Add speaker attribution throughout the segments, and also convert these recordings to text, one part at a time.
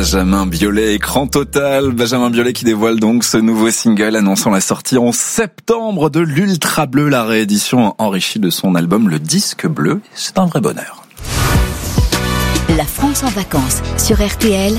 Speaker 1: Benjamin Biolay, Écran Total. Benjamin Biolay qui dévoile donc ce nouveau single annonçant la sortie en septembre de l'Ultra Bleu, la réédition enrichie de son album Le Disque Bleu. C'est un vrai bonheur.
Speaker 2: La France en vacances sur RTL.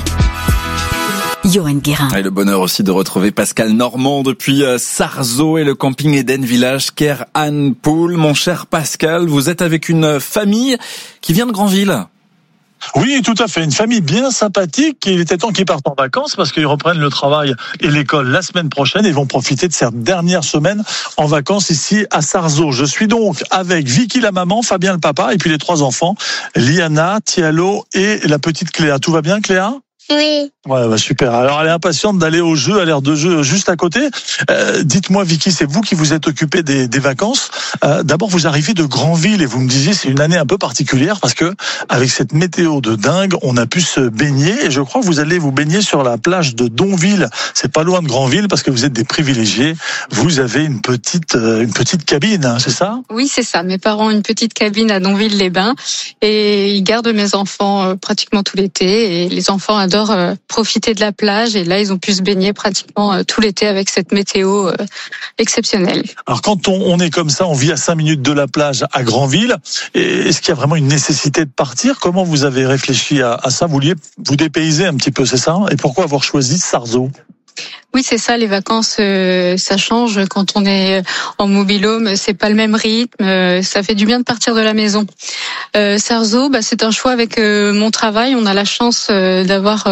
Speaker 2: Johan Guérin.
Speaker 1: Et le bonheur aussi de retrouver Pascal Normand depuis Sarzeau et le camping Eden Village Ker Anne Pool. Mon cher Pascal, vous êtes avec une famille qui vient de Granville.
Speaker 3: Oui, tout à fait. Une famille bien sympathique. Il était temps qu'ils partent en vacances parce qu'ils reprennent le travail et l'école la semaine prochaine et vont profiter de cette dernière semaine en vacances ici à Sarzeau. Je suis donc avec Vicky la maman, Fabien le papa et puis les 3 enfants, Liana, Thialo et la petite Cléa. Tout va bien, Cléa ?
Speaker 4: Oui.
Speaker 3: Ouais, bah super. Alors elle est impatiente d'aller au jeu, à l'aire de jeu juste à côté. Dites-moi Vicky, c'est vous qui vous êtes occupée des vacances. D'abord vous arrivez de Granville et vous me disiez c'est une année un peu particulière parce que avec cette météo de dingue, on a pu se baigner et je crois que vous allez vous baigner sur la plage de Donville. C'est pas loin de Granville parce que vous êtes des privilégiés. Vous avez une petite cabine, hein, c'est ça ?
Speaker 5: Oui, c'est ça. Mes parents ont une petite cabine à Donville-les-Bains et ils gardent mes enfants pratiquement tout l'été et les enfants adorent profiter de la plage et là ils ont pu se baigner pratiquement tout l'été avec cette météo exceptionnelle.
Speaker 3: Alors quand on est comme ça, on vit à 5 minutes de la plage à Granville, est-ce qu'il y a vraiment une nécessité de partir ? Comment vous avez réfléchi à ça ? Vous vouliez vous dépayser un petit peu, c'est ça ? Et pourquoi avoir choisi Sarzeau ?
Speaker 5: Oui, c'est ça, les vacances, ça change quand on est en mobil-home, c'est pas le même rythme, ça fait du bien de partir de la maison. Sarzeau, c'est un choix avec mon travail, on a la chance d'avoir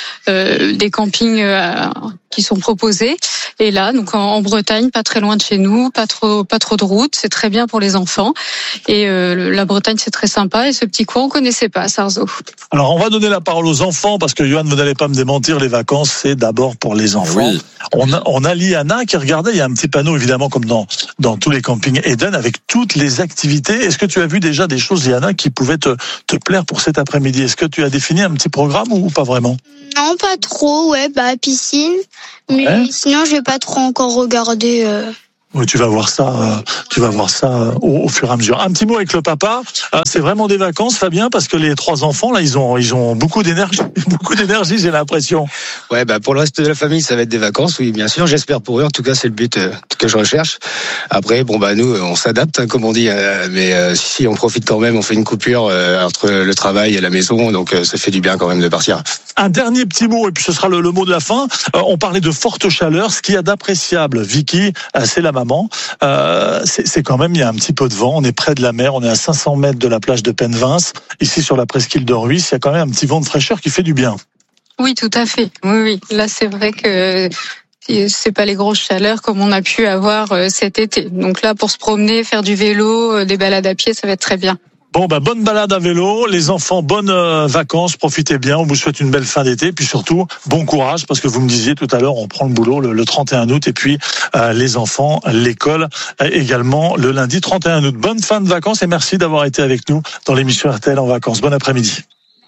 Speaker 5: des campings qui sont proposés. Et là, donc en Bretagne, pas très loin de chez nous, pas trop de route, c'est très bien pour les enfants. Et la Bretagne, c'est très sympa. Et ce petit coin, on connaissait pas, Sarzeau.
Speaker 3: Alors, on va donner la parole aux enfants parce que Johan, vous n'allez pas me démentir, les vacances, c'est d'abord pour les enfants.
Speaker 1: Oui.
Speaker 3: On a Liana qui regardait, il y a un petit panneau évidemment comme dans tous les campings Eden avec toutes les activités. Est-ce que tu as vu déjà des choses, Liana, qui pouvaient te plaire pour cet après-midi ? Est-ce que tu as défini un petit programme ou pas vraiment ?
Speaker 4: Non, pas trop, piscine. Mais sinon, je vais pas trop encore regarder.
Speaker 3: Oui, tu vas voir ça au fur et à mesure. Un petit mot avec le papa. C'est vraiment des vacances, Fabien, parce que les 3 enfants là, ils ont beaucoup d'énergie, j'ai l'impression.
Speaker 6: Ouais, pour le reste de la famille, ça va être des vacances, oui, bien sûr. J'espère pour eux. En tout cas, c'est le but que je recherche. Après, nous, on s'adapte, comme on dit. Mais si on profite quand même, on fait une coupure entre le travail et la maison, donc ça fait du bien quand même de partir.
Speaker 3: Un dernier petit mot, et puis ce sera le mot de la fin. On parlait de forte chaleur. Ce qu'il y a d'appréciable, Vicky, c'est la maman. C'est quand même, il y a un petit peu de vent. On est près de la mer. On est à 500 mètres de la plage de Penvins. Ici, sur la presqu'île de Ruisse, il y a quand même un petit vent de fraîcheur qui fait du bien.
Speaker 5: Oui, tout à fait. Oui. Là, c'est vrai que c'est pas les grosses chaleurs comme on a pu avoir cet été. Donc là, pour se promener, faire du vélo, des balades à pied, ça va être très bien.
Speaker 3: Bonne balade à vélo, les enfants, bonnes vacances, profitez bien, on vous souhaite une belle fin d'été, puis surtout, bon courage, parce que vous me disiez tout à l'heure, on prend le boulot le 31 août, et puis les enfants, l'école également le lundi 31 août. Bonne fin de vacances, et merci d'avoir été avec nous dans l'émission RTL en vacances. Bon après-midi.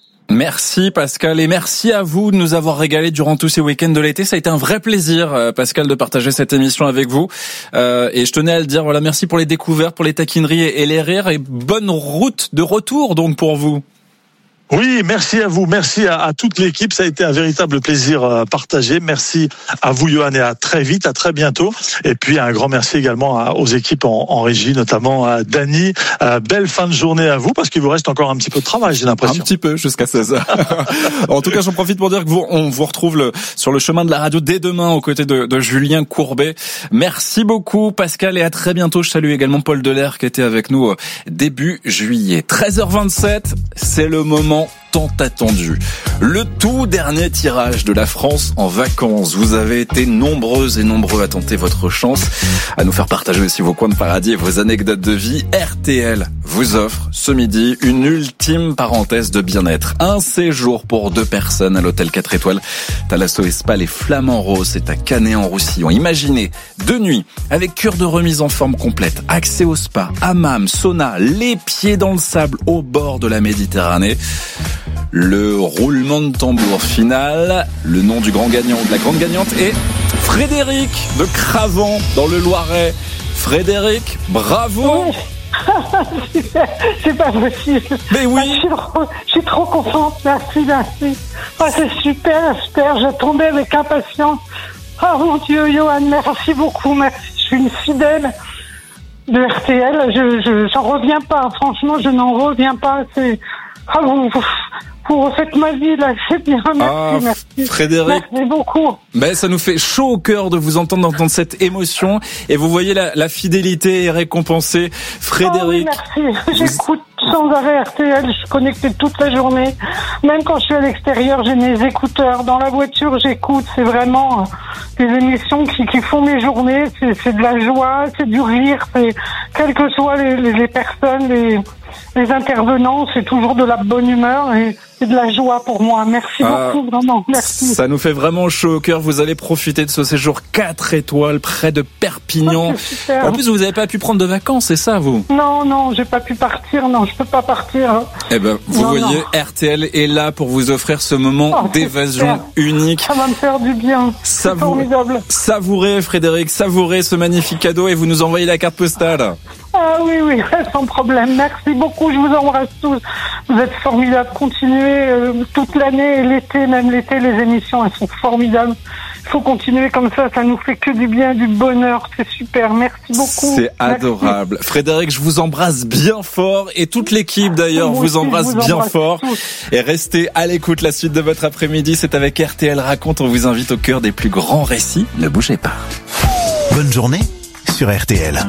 Speaker 1: Merci Pascal et merci à vous de nous avoir régalé durant tous ces week-ends de l'été. Ça a été un vrai plaisir, Pascal, de partager cette émission avec vous. Et je tenais à le dire, merci pour les découvertes, pour les taquineries et les rires et bonne route de retour donc pour vous.
Speaker 3: Oui, merci à vous, merci à toute l'équipe, ça a été un véritable plaisir partagé. Merci à vous Johan et à très vite, à très bientôt. Et puis un grand merci également aux équipes en régie, notamment à Dany. Belle fin de journée à vous parce qu'il vous reste encore un petit peu de travail, j'ai l'impression.
Speaker 1: Un petit peu, jusqu'à 16h. En tout cas, j'en profite pour dire que on vous retrouve sur le chemin de la radio dès demain aux côtés de Julien Courbet. Merci beaucoup Pascal et à très bientôt. Je salue également Paul Delair qui était avec nous début juillet. 13h27, c'est le moment tant attendu. Le tout dernier tirage de la France en vacances. Vous avez été nombreuses et nombreux à tenter votre chance, à nous faire partager aussi vos coins de paradis et vos anecdotes de vie. RTL vous offre ce midi une ultime parenthèse de bien-être. Un séjour pour 2 personnes à l'hôtel 4 étoiles Thalasso et Spa Les Flamands Roses, c'est à Canet-en-Roussillon. Imaginez 2 nuits avec cure de remise en forme complète, accès au spa, hammam, sauna, les pieds dans le sable au bord de la Méditerranée. Le roulement de tambour final, le nom du grand gagnant ou de la grande gagnante est Frédéric de Cravant dans le Loiret. Frédéric, bravo.
Speaker 7: C'est pas possible.
Speaker 1: Mais oui.
Speaker 7: Je suis trop contente. Merci. C'est super. J'attendais avec impatience. Oh mon Dieu, Johan, merci beaucoup. Merci. Je suis une fidèle de RTL. J'en reviens pas. Franchement, je n'en reviens pas. Vous refaites ma vie, là, c'est bien. Merci.
Speaker 1: Frédéric.
Speaker 7: Merci beaucoup.
Speaker 1: Ben, ça nous fait chaud au cœur de vous entendre cette émotion. Et vous voyez, la fidélité est récompensée. Frédéric.
Speaker 7: Oh oui, merci. J'écoute sans arrêt RTL. Je suis connectée toute la journée. Même quand je suis à l'extérieur, j'ai mes écouteurs. Dans la voiture, j'écoute. C'est vraiment des émissions qui font mes journées. C'est de la joie, c'est du rire. C'est, quelles que soient les personnes, les intervenants, c'est toujours de la bonne humeur et c'est de la joie pour moi. Merci beaucoup, vraiment. Merci.
Speaker 1: Ça nous fait vraiment chaud au cœur. Vous allez profiter de ce séjour 4 étoiles près de Perpignan. En plus, vous n'avez pas pu prendre de vacances, c'est ça, vous?
Speaker 7: Non, j'ai pas pu partir. Non, je peux pas partir.
Speaker 1: Eh ben, vous voyez, RTL est là pour vous offrir ce moment d'évasion unique.
Speaker 7: Ça va me faire du bien. C'est formidable.
Speaker 1: Savourez, Frédéric, savourez ce magnifique cadeau et vous nous envoyez la carte postale.
Speaker 7: Ah oui, sans problème. Merci beaucoup, je vous embrasse tous. Vous êtes formidables. Continuez toute l'année et l'été, même l'été, les émissions, elles sont formidables. Il faut continuer comme ça nous fait que du bien, du bonheur. C'est super, merci beaucoup.
Speaker 1: C'est adorable. Merci. Frédéric, je vous embrasse bien fort et toute l'équipe d'ailleurs vous embrasse bien fort. Et restez à l'écoute, la suite de votre après-midi, c'est avec RTL Raconte. On vous invite au cœur des plus grands récits. Ne bougez pas.
Speaker 8: Bonne journée sur RTL.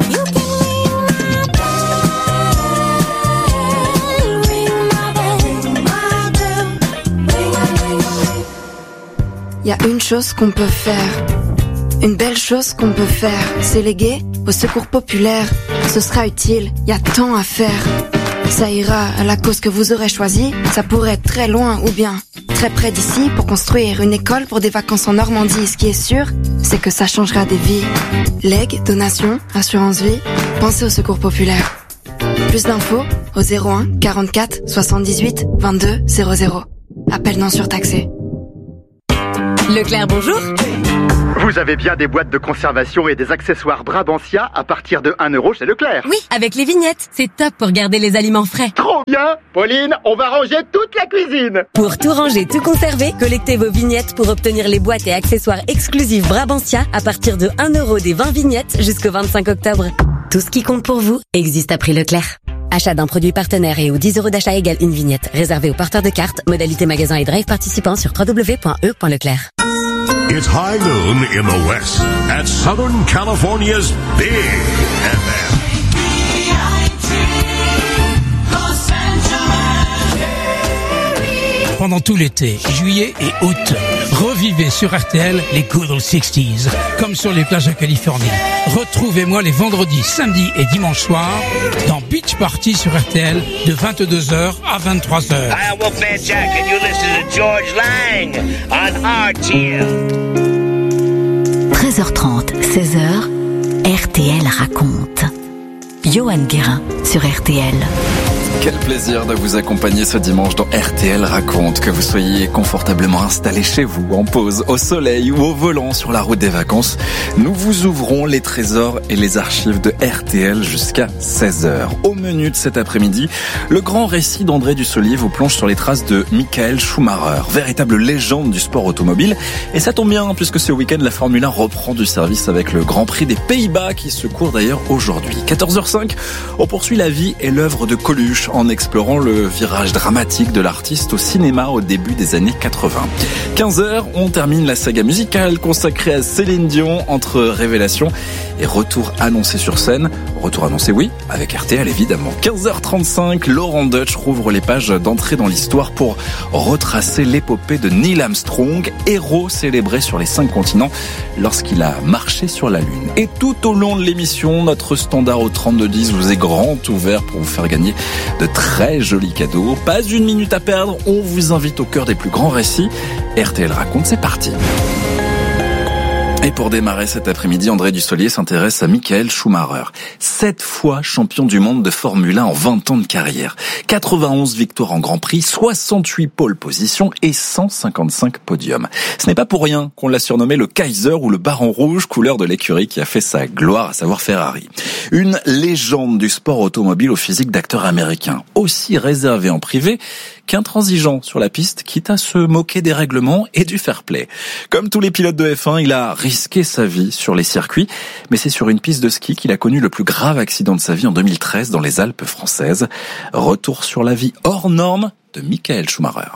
Speaker 9: Il y a une chose qu'on peut faire, une belle chose qu'on peut faire, c'est léguer au secours populaire. Ce sera utile, il y a tant à faire. Ça ira à la cause que vous aurez choisie, ça pourrait être très loin ou bien très près d'ici pour construire une école pour des vacances en Normandie. Ce qui est sûr, c'est que ça changera des vies. Legs, donations, assurance vie, pensez au secours populaire. Plus d'infos au 01 44 78 22 00. Appel non surtaxé.
Speaker 10: Leclerc, bonjour.
Speaker 11: Vous avez bien des boîtes de conservation et des accessoires Brabantia à partir de 1 € chez Leclerc.
Speaker 10: Oui, avec les vignettes. C'est top pour garder les aliments frais.
Speaker 11: Trop bien. Pauline, on va ranger toute la cuisine.
Speaker 10: Pour tout ranger, tout conserver, collectez vos vignettes pour obtenir les boîtes et accessoires exclusifs Brabantia à partir de 1 € des 20 vignettes jusqu'au 25 octobre. Tout ce qui compte pour vous existe à prix Leclerc. Achat d'un produit partenaire et aux 10 € d'achat égale une vignette. Réservé aux porteurs de cartes. Modalité magasin et drive participants sur www.e.leclerc.
Speaker 12: It's high noon in the West at Southern California's Big FM.
Speaker 13: Pendant tout l'été, juillet et août, revivez sur RTL les Good Old 60s, comme sur les plages de Californie. Retrouvez-moi les vendredis, samedis et dimanches soirs dans Beach Party sur RTL de 22h à 23h.
Speaker 14: Hi, Wolfman Jack, and you listen to George Lang on RTL.
Speaker 2: 13h30, 16h, RTL raconte. Johan Guérin sur RTL.
Speaker 1: Quel plaisir de vous accompagner ce dimanche dans RTL Raconte, que vous soyez confortablement installé chez vous, en pause, au soleil ou au volant sur la route des vacances. Nous vous ouvrons les trésors et les archives de RTL jusqu'à 16h. Au menu de cet après-midi, le grand récit d'André Dussolier vous plonge sur les traces de Michael Schumacher, véritable légende du sport automobile. Et ça tombe bien, puisque ce week-end, la Formule 1 reprend du service avec le Grand Prix des Pays-Bas qui se court d'ailleurs aujourd'hui. 14h05, on poursuit la vie et l'œuvre de Coluche en explorant le virage dramatique de l'artiste au cinéma au début des années 80. 15h, on termine la saga musicale consacrée à Céline Dion entre révélation et retour annoncé sur scène. Retour annoncé, oui, avec RTL évidemment. 15h35, Laurent Deutsch rouvre les pages d'entrée dans l'histoire pour retracer l'épopée de Neil Armstrong, héros célébré sur les 5 continents lorsqu'il a marché sur la Lune. Et tout au long de l'émission, notre standard au 3210 vous est grand ouvert pour vous faire gagner de très jolis cadeaux. Pas une minute à perdre, on vous invite au cœur des plus grands récits. RTL Raconte, c'est parti. Et pour démarrer cet après-midi, André Dussolier s'intéresse à Michael Schumacher. 7 fois champion du monde de Formule 1 en 20 ans de carrière. 91 victoires en Grand Prix, 68 pole positions et 155 podiums. Ce n'est pas pour rien qu'on l'a surnommé le Kaiser ou le Baron Rouge, couleur de l'écurie qui a fait sa gloire, à savoir Ferrari. Une légende du sport automobile au physique d'acteur américain, aussi réservé en privé qu'intransigeant sur la piste, quitte à se moquer des règlements et du fair play. Comme tous les pilotes de F1, il a risqué sa vie sur les circuits, mais c'est sur une piste de ski qu'il a connu le plus grave accident de sa vie en 2013 dans les Alpes françaises. Retour sur la vie hors norme de Michael Schumacher.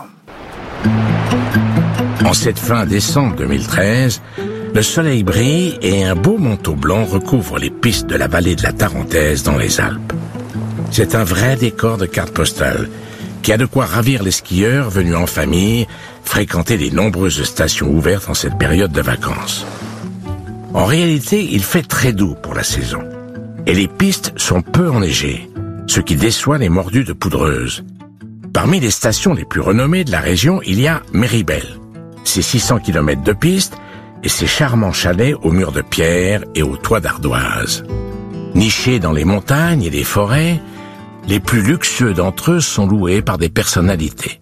Speaker 15: En cette fin décembre 2013, le soleil brille et un beau manteau blanc recouvre les pistes de la vallée de la Tarentaise dans les Alpes. C'est un vrai décor de carte postale qui a de quoi ravir les skieurs venus en famille fréquenter les nombreuses stations ouvertes en cette période de vacances. En réalité, il fait très doux pour la saison et les pistes sont peu enneigées, ce qui déçoit les mordus de poudreuse. Parmi les stations les plus renommées de la région, il y a Méribel. Ses 600 km de piste et ses charmants chalets aux murs de pierre et aux toits d'ardoise. Nichés dans les montagnes et les forêts, les plus luxueux d'entre eux sont loués par des personnalités.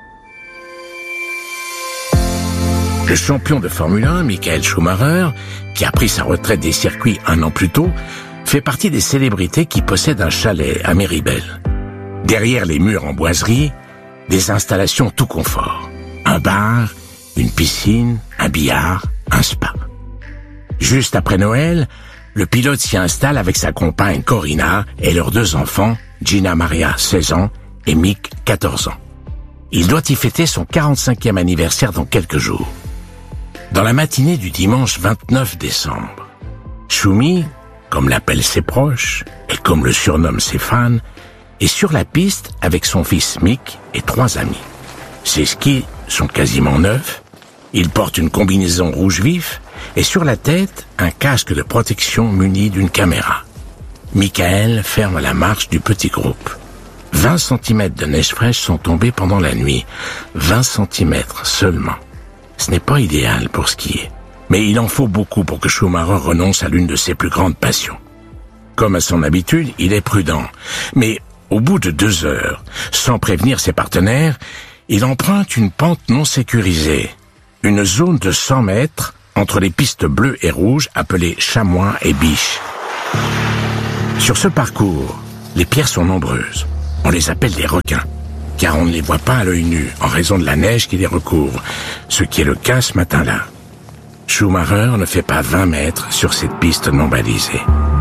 Speaker 15: Le champion de Formule 1, Michael Schumacher, qui a pris sa retraite des circuits 1 an plus tôt, fait partie des célébrités qui possèdent un chalet à Méribel. Derrière les murs en boiserie, des installations tout confort. Un bar, une piscine, un billard, un spa. Juste après Noël, le pilote s'y installe avec sa compagne Corina et leurs 2 enfants, Gina Maria, 16 ans, et Mick, 14 ans. Il doit y fêter son 45e anniversaire dans quelques jours. Dans la matinée du dimanche 29 décembre, Schumi, comme l'appellent ses proches et comme le surnomment ses fans, est sur la piste avec son fils Mick et 3 amis. Ses skis sont quasiment neufs, il porte une combinaison rouge vif et sur la tête, un casque de protection muni d'une caméra. Michael ferme la marche du petit groupe. 20 cm de neige fraîche sont tombés pendant la nuit. 20 cm seulement. Ce n'est pas idéal pour skier. Mais il en faut beaucoup pour que Schumacher renonce à l'une de ses plus grandes passions. Comme à son habitude, il est prudent. Mais au bout de 2 heures, sans prévenir ses partenaires, il emprunte une pente non sécurisée. Une zone de 100 mètres entre les pistes bleues et rouges appelées Chamois et Biche. Sur ce parcours, les pierres sont nombreuses. On les appelle des requins, car on ne les voit pas à l'œil nu en raison de la neige qui les recouvre, ce qui est le cas ce matin-là. Schumacher ne fait pas 20 mètres sur cette piste non balisée.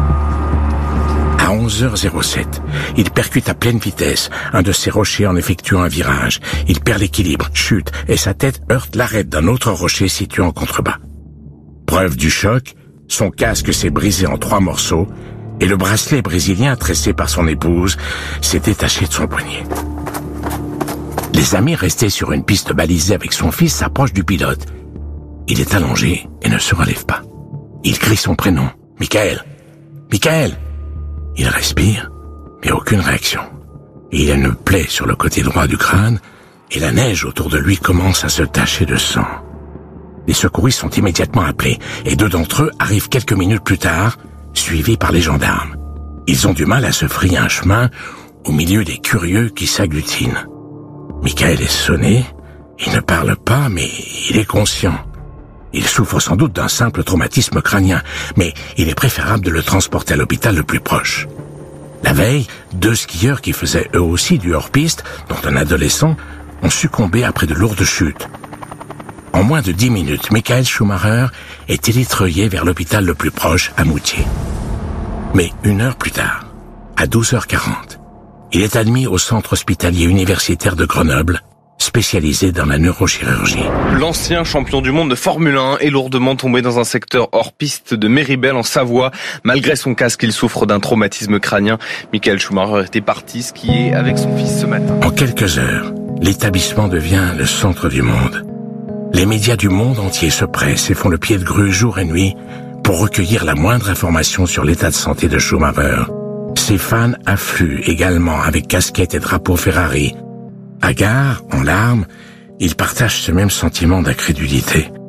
Speaker 15: À 11h07, il percute à pleine vitesse un de ces rochers en effectuant un virage. Il perd l'équilibre, chute, et sa tête heurte l'arête d'un autre rocher situé en contrebas. Preuve du choc, son casque s'est brisé en 3 morceaux et le bracelet brésilien tressé par son épouse s'est détaché de son poignet. Les amis restés sur une piste balisée avec son fils s'approchent du pilote. Il est allongé et ne se relève pas. Il crie son prénom. Michael. Michael. Il respire, mais aucune réaction. Il a une plaie sur le côté droit du crâne et la neige autour de lui commence à se tacher de sang. Les secouristes sont immédiatement appelés et 2 d'entre eux arrivent quelques minutes plus tard, suivis par les gendarmes. Ils ont du mal à se frayer un chemin au milieu des curieux qui s'agglutinent. Michael est sonné, il ne parle pas, mais il est conscient. Il souffre sans doute d'un simple traumatisme crânien, mais il est préférable de le transporter à l'hôpital le plus proche. La veille, 2 skieurs qui faisaient eux aussi du hors-piste, dont un adolescent, ont succombé après de lourdes chutes. En moins de 10 minutes, Michael Schumacher est élitreillé vers l'hôpital le plus proche, à Moutier. Mais 1 heure plus tard, à 12h40, il est admis au centre hospitalier universitaire de Grenoble, spécialisé dans la neurochirurgie.
Speaker 16: L'ancien champion du monde de Formule 1 est lourdement tombé dans un secteur hors piste de Méribel en Savoie. Malgré son casque, il souffre d'un traumatisme crânien. Michael Schumacher était parti skier avec son fils ce matin.
Speaker 15: En quelques heures, l'établissement devient le centre du monde. Les médias du monde entier se pressent et font le pied de grue jour et nuit pour recueillir la moindre information sur l'état de santé de Schumacher. Ses fans affluent également avec casquettes et drapeaux Ferrari. Hagard, en larmes, il partage ce même sentiment d'incrédulité.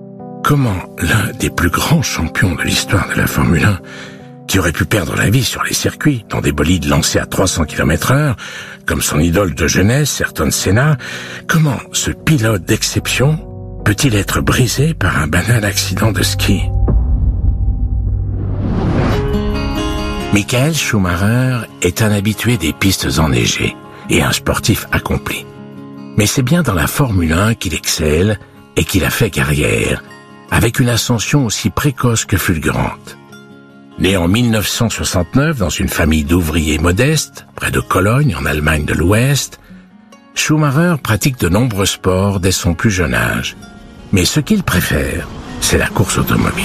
Speaker 15: comment l'un des plus grands champions de l'histoire de la Formule 1, qui aurait pu perdre la vie sur les circuits, dans des bolides lancés à 300 km/h, comme son idole de jeunesse, Ayrton Senna, comment ce pilote d'exception peut-il être brisé par un banal accident de ski? Michael Schumacher est un habitué des pistes enneigées et un sportif accompli. Mais c'est bien dans la Formule 1 qu'il excelle et qu'il a fait carrière, avec une ascension aussi précoce que fulgurante. Né en 1969 dans une famille d'ouvriers modestes, près de Cologne, en Allemagne de l'Ouest, Schumacher pratique de nombreux sports dès son plus jeune âge. Mais ce qu'il préfère, c'est la course automobile.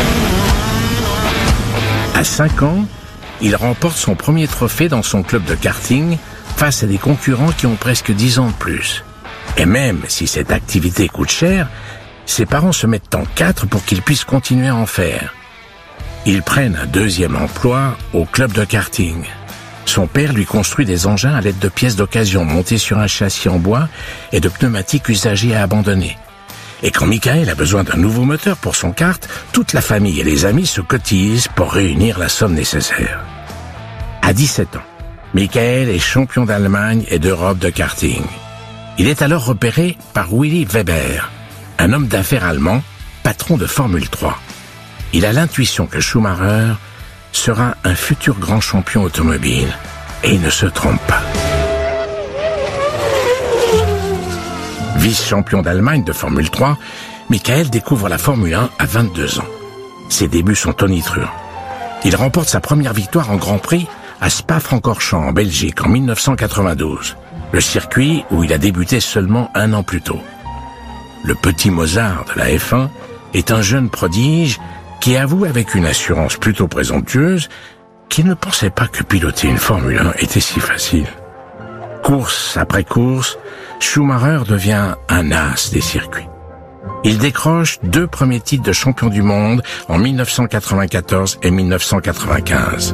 Speaker 15: À 5 ans, il remporte son premier trophée dans son club de karting face à des concurrents qui ont presque 10 ans de plus. Et même si cette activité coûte cher, ses parents se mettent en quatre pour qu'il puisse continuer à en faire. Ils prennent un deuxième emploi au club de karting. Son père lui construit des engins à l'aide de pièces d'occasion montées sur un châssis en bois et de pneumatiques usagés à abandonner. Et quand Michael a besoin d'un nouveau moteur pour son kart, toute la famille et les amis se cotisent pour réunir la somme nécessaire. À 17 ans, Michael est champion d'Allemagne et d'Europe de karting. Il est alors repéré par Willy Weber, un homme d'affaires allemand, patron de Formule 3. Il a l'intuition que Schumacher sera un futur grand champion automobile, et il ne se trompe pas. Vice-champion d'Allemagne de Formule 3, Michael découvre la Formule 1 à 22 ans. Ses débuts sont tonitruants. Il remporte sa première victoire en Grand Prix à Spa-Francorchamps en Belgique en 1992, le circuit où il a débuté seulement 1 an plus tôt. Le petit Mozart de la F1 est un jeune prodige qui avoue avec une assurance plutôt présomptueuse qu'il ne pensait pas que piloter une Formule 1 était si facile. Course après course, Schumacher devient un as des circuits. Il décroche 2 premiers titres de champion du monde en 1994 et 1995.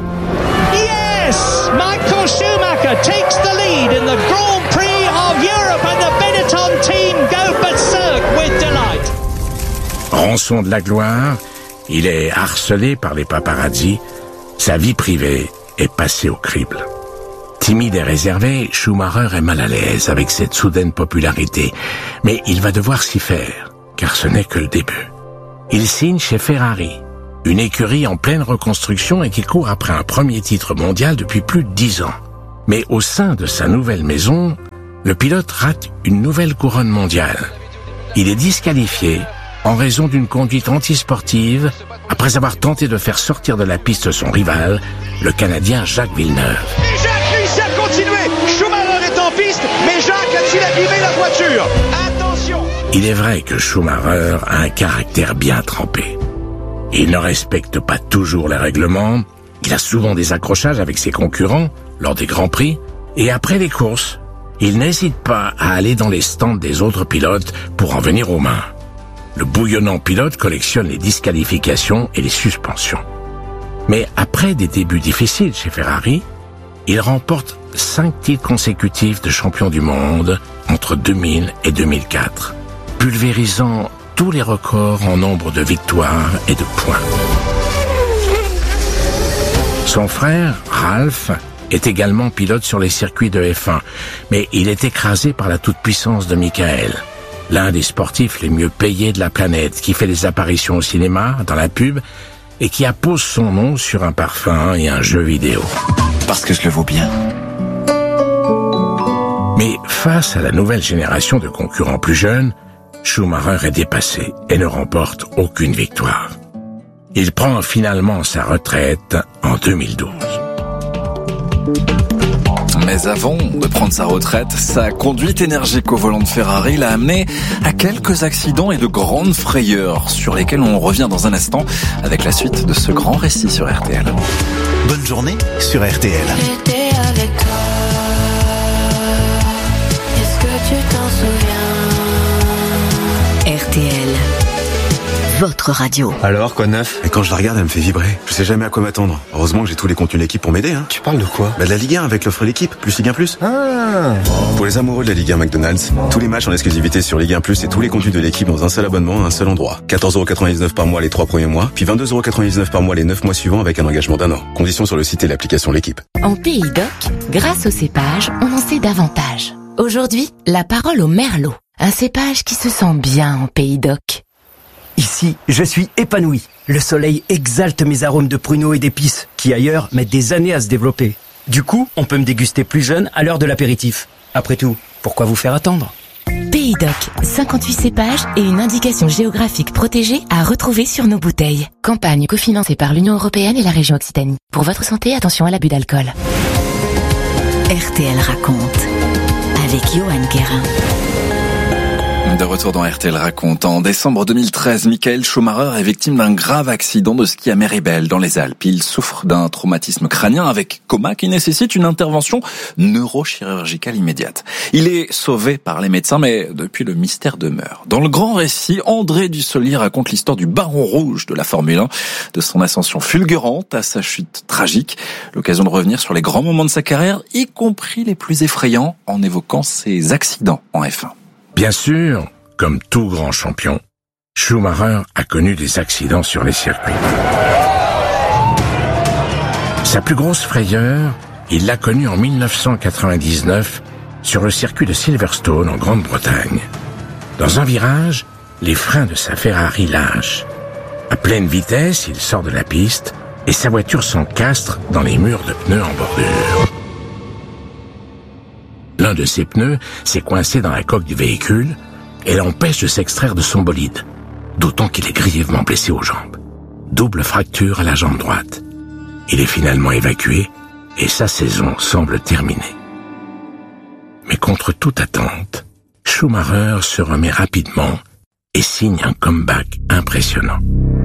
Speaker 17: Yes! Michael Schumacher takes the lead in the Grand Prix of Europe and the Benetton team go berserk with delight.
Speaker 15: Rançon de la gloire, il est harcelé par les paparazzi, sa vie privée est passée au crible. Timide et réservé, Schumacher est mal à l'aise avec cette soudaine popularité, mais il va devoir s'y faire, car ce n'est que le début. Il signe chez Ferrari, une écurie en pleine reconstruction et qui court après un premier titre mondial depuis plus de 10 ans. Mais au sein de sa nouvelle maison, le pilote rate une nouvelle couronne mondiale. Il est disqualifié en raison d'une conduite antisportive après avoir tenté de faire sortir de la piste son rival, le Canadien Jacques Villeneuve.
Speaker 17: Et Jacques réussit à continuer. Schumacher est en piste, mais Jacques a-t-il abîmé la voiture? Attention!
Speaker 15: Il est vrai que Schumacher a un caractère bien trempé. Il ne respecte pas toujours les règlements, il a souvent des accrochages avec ses concurrents lors des Grands Prix, et après les courses, il n'hésite pas à aller dans les stands des autres pilotes pour en venir aux mains. Le bouillonnant pilote collectionne les disqualifications et les suspensions. Mais après des débuts difficiles chez Ferrari, il remporte 5 titres consécutifs de champion du monde entre 2000 et 2004, pulvérisant tous les records en nombre de victoires et de points. Son frère, Ralph, est également pilote sur les circuits de F1, mais il est écrasé par la toute-puissance de Michael, l'un des sportifs les mieux payés de la planète, qui fait des apparitions au cinéma, dans la pub, et qui appose son nom sur un parfum et un jeu vidéo.
Speaker 1: Parce que je le vaux bien.
Speaker 15: Mais face à la nouvelle génération de concurrents plus jeunes, Schumacher est dépassé et ne remporte aucune victoire. Il prend finalement sa retraite en 2012.
Speaker 1: Mais avant de prendre sa retraite, sa conduite énergique au volant de Ferrari l'a amené à quelques accidents et de grandes frayeurs sur lesquels on revient dans un instant avec la suite de ce grand récit sur RTL.
Speaker 8: Bonne journée sur RTL.
Speaker 18: J'étais avec toi. Est-ce que tu t'en souviens?
Speaker 2: RTL. votre radio.
Speaker 18: Alors, quoi de neuf? Et quand je la regarde, elle me fait vibrer. Je sais jamais à quoi m'attendre. Heureusement que j'ai tous les contenus de l'équipe pour m'aider, hein. Tu parles de quoi? De la Ligue 1 avec l'offre l'équipe, plus Ligue 1 plus. Ah. Pour les amoureux de la Ligue 1 McDonald's, tous les matchs en exclusivité sur Ligue 1 plus et tous les contenus de l'équipe dans un seul abonnement à un seul endroit. 14,99€ par mois les 3 premiers mois, puis 22,99€ par mois les 9 mois suivants avec un engagement d'1 an. Conditions sur le site et l'application l'équipe.
Speaker 19: En Pays d'Oc, grâce au cépage, on en sait davantage. Aujourd'hui, la parole au merlot. Un cépage qui se sent bien en Pays d'Oc.
Speaker 20: Ici, je suis épanoui. Le soleil exalte mes arômes de pruneaux et d'épices, qui ailleurs mettent des années à se développer. Du coup, on peut me déguster plus jeune à l'heure de l'apéritif. Après tout, pourquoi vous faire attendre?
Speaker 19: Pays d'Oc, 58 cépages et une indication géographique protégée à retrouver sur nos bouteilles. Campagne cofinancée par l'Union européenne et la région Occitanie. Pour votre santé, attention à l'abus d'alcool.
Speaker 2: RTL raconte avec Johan Guérin.
Speaker 1: De retour dans RTL raconte. En décembre 2013, Michael Schumacher est victime d'un grave accident de ski à Méribel dans les Alpes. Il souffre d'un traumatisme crânien avec coma qui nécessite une intervention neurochirurgicale immédiate. Il est sauvé par les médecins, mais depuis le mystère demeure. Dans le grand récit, André Dussolier raconte l'histoire du Baron Rouge de la Formule 1, de son ascension fulgurante à sa chute tragique. L'occasion de revenir sur les grands moments de sa carrière, y compris les plus effrayants, en évoquant ses accidents en F1.
Speaker 15: Bien sûr, comme tout grand champion, Schumacher a connu des accidents sur les circuits. Sa plus grosse frayeur, il l'a connue en 1999 sur le circuit de Silverstone en Grande-Bretagne. Dans un virage, les freins de sa Ferrari lâchent. À pleine vitesse, il sort de la piste et sa voiture s'encastre dans les murs de pneus en bordure. L'un de ses pneus s'est coincé dans la coque du véhicule et l'empêche de s'extraire de son bolide, d'autant qu'il est grièvement blessé aux jambes. Double fracture à la jambe droite. Il est finalement évacué et sa saison semble terminée. Mais contre toute attente, Schumacher se remet rapidement et signe un comeback impressionnant.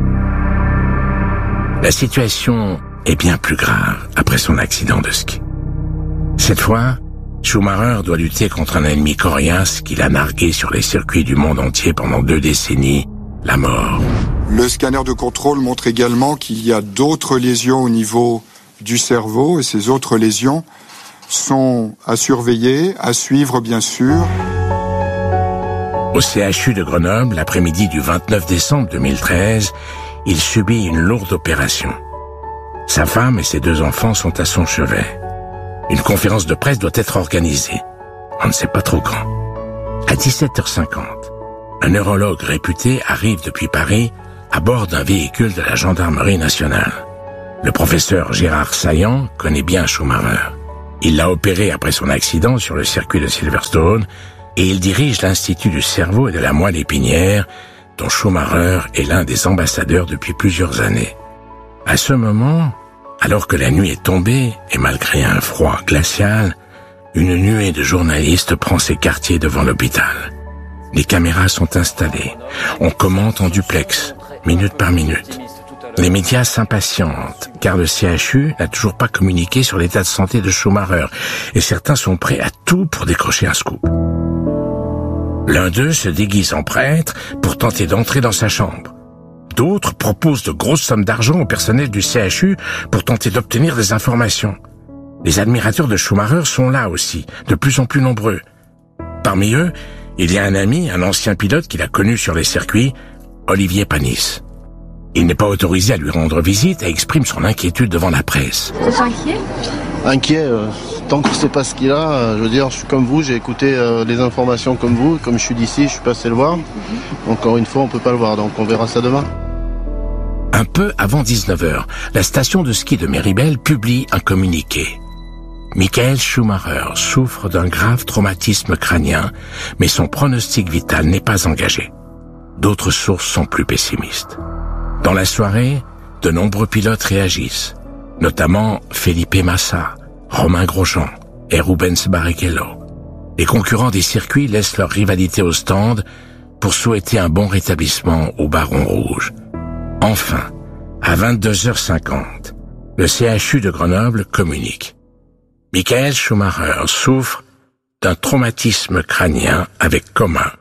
Speaker 15: La situation est bien plus grave après son accident de ski. Cette fois, Schumacher doit lutter contre un ennemi coriace qu'il a nargué sur les circuits du monde entier pendant 2 décennies, la mort.
Speaker 21: Le scanner de contrôle montre également qu'il y a d'autres lésions au niveau du cerveau et ces autres lésions sont à surveiller, à suivre bien sûr.
Speaker 15: Au CHU de Grenoble, l'après-midi du 29 décembre 2013, il subit une lourde opération. Sa femme et ses 2 enfants sont à son chevet. Une conférence de presse doit être organisée. On ne sait pas trop quand. À 17h50, un neurologue réputé arrive depuis Paris à bord d'un véhicule de la gendarmerie nationale. Le professeur Gérard Saillant connaît bien Schumacher. Il l'a opéré après son accident sur le circuit de Silverstone et il dirige l'Institut du cerveau et de la moelle épinière dont Schumacher est l'un des ambassadeurs depuis plusieurs années. À ce moment, alors que la nuit est tombée, et malgré un froid glacial, une nuée de journalistes prend ses quartiers devant l'hôpital. Les caméras sont installées. On commente en duplex, minute par minute. Les médias s'impatientent, car le CHU n'a toujours pas communiqué sur l'état de santé de Schumacher, et certains sont prêts à tout pour décrocher un scoop. L'un d'eux se déguise en prêtre pour tenter d'entrer dans sa chambre. D'autres proposent de grosses sommes d'argent au personnel du CHU pour tenter d'obtenir des informations. Les admirateurs de Schumacher sont là aussi, de plus en plus nombreux. Parmi eux, il y a un ami, un ancien pilote qu'il a connu sur les circuits, Olivier Panis. Il n'est pas autorisé à lui rendre visite et exprime son inquiétude devant la presse.
Speaker 22: Vous êtes inquiet ? Inquiet, tant qu'on ne sait pas ce qu'il a, je veux dire, je suis comme vous, j'ai écouté les informations comme vous, comme je suis d'ici, je suis passé le voir. Encore une fois, on ne peut pas le voir, donc on verra ça demain.
Speaker 15: Un peu avant 19h, la station de ski de Méribel publie un communiqué. Michael Schumacher souffre d'un grave traumatisme crânien, mais son pronostic vital n'est pas engagé. D'autres sources sont plus pessimistes. Dans la soirée, de nombreux pilotes réagissent, notamment Felipe Massa, Romain Grosjean et Rubens Barrichello. Les concurrents des circuits laissent leur rivalité au stand pour souhaiter un bon rétablissement au Baron Rouge. Enfin, à 22h50, le CHU de Grenoble communique. Michael Schumacher souffre d'un traumatisme crânien avec coma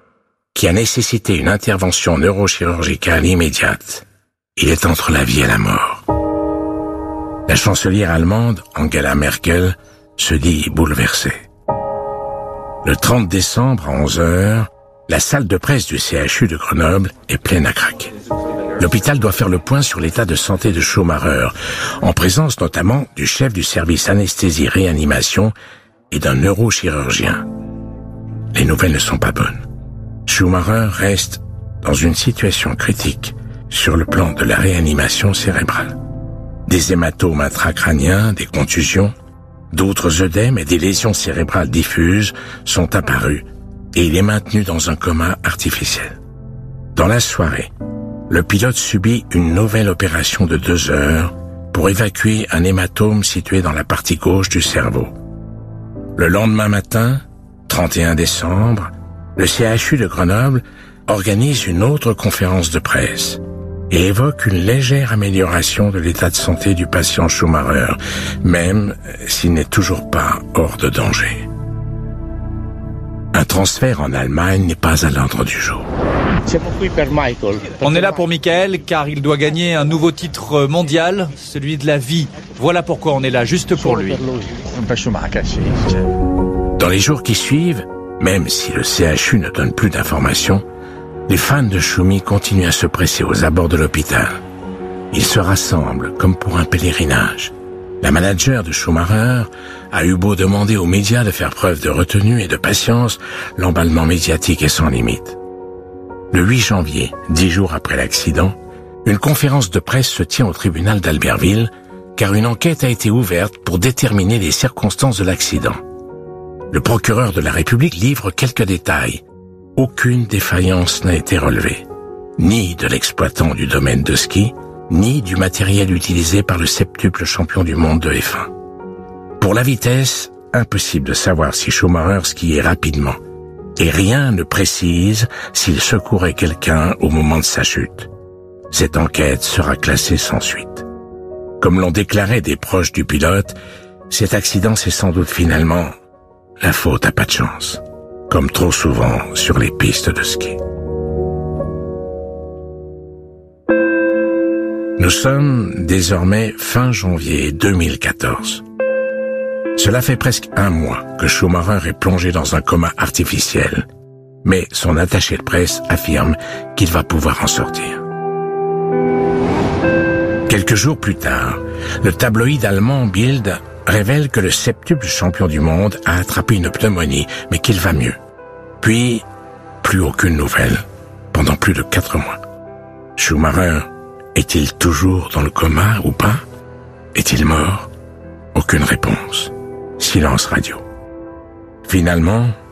Speaker 15: qui a nécessité une intervention neurochirurgicale immédiate. Il est entre la vie et la mort. La chancelière allemande, Angela Merkel, se dit bouleversée. Le 30 décembre à 11h, la salle de presse du CHU de Grenoble est pleine à craquer. L'hôpital doit faire le point sur l'état de santé de Schumacher, en présence notamment du chef du service anesthésie-réanimation et d'un neurochirurgien. Les nouvelles ne sont pas bonnes. Schumacher reste dans une situation critique sur le plan de la réanimation cérébrale. Des hématomes intracrâniens, des contusions, d'autres œdèmes et des lésions cérébrales diffuses sont apparus et il est maintenu dans un coma artificiel. Dans la soirée, le pilote subit une nouvelle opération de 2 heures pour évacuer un hématome situé dans la partie gauche du cerveau. Le lendemain matin, 31 décembre, le CHU de Grenoble organise une autre conférence de presse et évoque une légère amélioration de l'état de santé du patient Schumacher, même s'il n'est toujours pas hors de danger. Un transfert en Allemagne n'est pas à l'ordre du jour.
Speaker 4: On est là pour Michael car il doit gagner un nouveau titre mondial, celui de la vie. Voilà pourquoi on est là, juste pour lui.
Speaker 15: Dans les jours qui suivent, même si le CHU ne donne plus d'informations, les fans de Schumi continuent à se presser aux abords de l'hôpital. Ils se rassemblent comme pour un pèlerinage. La manager de Schumacher a eu beau demander aux médias de faire preuve de retenue et de patience, l'emballement médiatique est sans limite. Le 8 janvier, 10 jours après l'accident, une conférence de presse se tient au tribunal d'Albertville car une enquête a été ouverte pour déterminer les circonstances de l'accident. Le procureur de la République livre quelques détails. Aucune défaillance n'a été relevée, ni de l'exploitant du domaine de ski, ni du matériel utilisé par le septuple champion du monde de F1. Pour la vitesse, impossible de savoir si Schumacher skiait rapidement, et rien ne précise s'il secourait quelqu'un au moment de sa chute. Cette enquête sera classée sans suite. Comme l'ont déclaré des proches du pilote, cet accident c'est sans doute finalement la faute à pas de chance, comme trop souvent sur les pistes de ski. Nous sommes désormais fin janvier 2014. Cela fait presque 1 mois que Schumacher est plongé dans un coma artificiel, mais son attaché de presse affirme qu'il va pouvoir en sortir. Quelques jours plus tard, le tabloïd allemand Bild révèle que le septuple champion du monde a attrapé une pneumonie, mais qu'il va mieux. Puis, plus aucune nouvelle, pendant plus de 4 mois. Schumacher est-il toujours dans le coma ou pas? Est-il mort? Aucune réponse. Silence radio. Finalement,